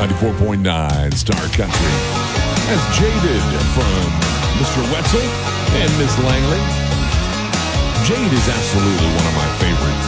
94.9 Star Country. That's Jaded from Mr. Wetzel and Miss Langley. Jade is absolutely one of my favorite